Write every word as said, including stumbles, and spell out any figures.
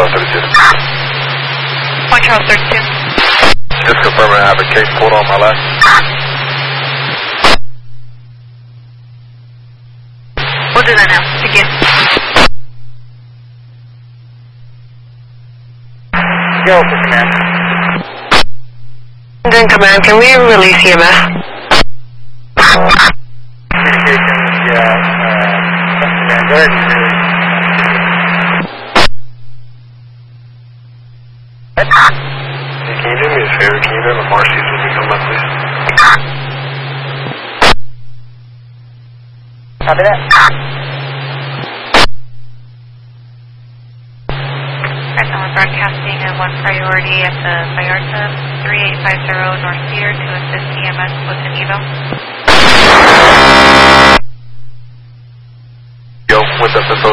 Charles thirty-two. One Charles thirty-two. Just confirming I have a case pulled on my left. We'll do that now. Thank you. Yo, command. Then command, can we release E M F? Communications, yeah. Uh, command, where are you? Hey, can you do me a favor? Can you go to Marcy's when you come up, please? Copy that. Right now we're broadcasting at one priority at the Vallarta three eight five zero North Cedar to assist E M S with an evo. Yo, what's up,